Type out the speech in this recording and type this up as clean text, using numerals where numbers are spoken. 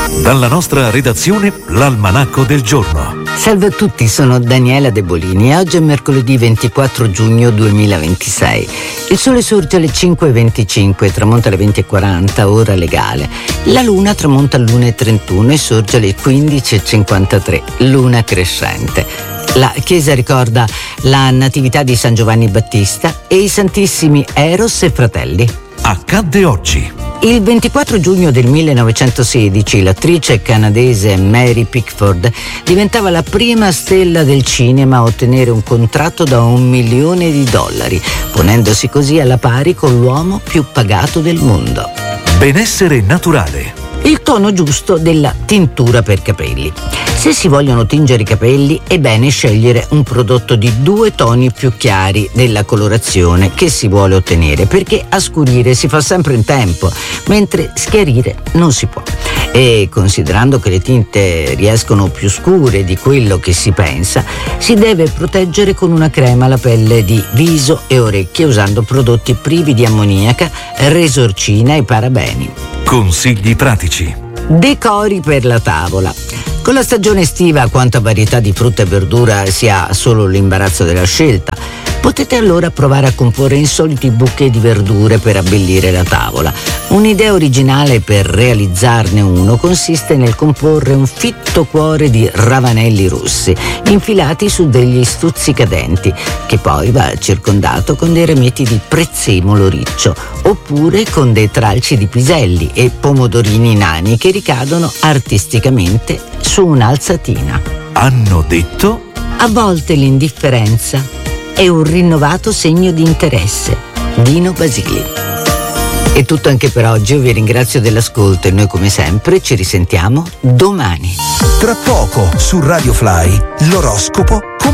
Dalla nostra redazione, l'Almanacco del giorno. Salve a tutti, sono Daniela De Bolini e oggi è mercoledì 24 giugno 2026. Il sole sorge alle 5.25, tramonta alle 20.40, ora legale. La luna tramonta all'1.31 e sorge alle 15.53, luna crescente. La chiesa ricorda la natività di San Giovanni Battista e i Santissimi Eros e Fratelli. Accadde oggi. Il 24 giugno del 1916 l'attrice canadese Mary Pickford diventava la prima stella del cinema a ottenere un contratto da $1 milione, ponendosi così alla pari con l'uomo più pagato del mondo. Benessere naturale. Il tono giusto della tintura per capelli. Se si vogliono tingere i capelli è bene scegliere un prodotto di 2 toni più chiari della colorazione che si vuole ottenere, perché a scurire si fa sempre in tempo, mentre schiarire non si può. E considerando che le tinte riescono più scure di quello che si pensa, si deve proteggere con una crema la pelle di viso e orecchie usando prodotti privi di ammoniaca, resorcina e parabeni. Consigli pratici. Decori per la tavola. Con la stagione estiva, quanta varietà di frutta e verdura si ha solo l'imbarazzo della scelta. Potete allora provare a comporre insoliti bouquet di verdure per abbellire la tavola. Un'idea originale per realizzarne uno consiste nel comporre un fitto cuore di ravanelli rossi infilati su degli stuzzicadenti, che poi va circondato con dei rametti di prezzemolo riccio, oppure con dei tralci di piselli e pomodorini nani che ricadono artisticamente su un'alzatina. Hanno detto? A volte l'indifferenza è un rinnovato segno di interesse. Dino Basili. È tutto anche per oggi, io vi ringrazio dell'ascolto e noi come sempre ci risentiamo domani. Tra poco su Radio Fly, l'oroscopo